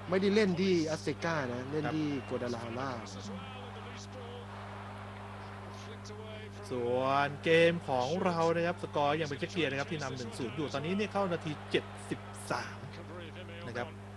ไม่ได้เล่นที่อัสเซกานะเล่นที่โกดาลาฮาร่าส่วนเกมของเรานะครับสกอร์ยังเป็นเช็คเกียร์นะครับที่นำ 1-0 อยู่ตอนนี้เนี่ยเข้านาที 73 นะครับ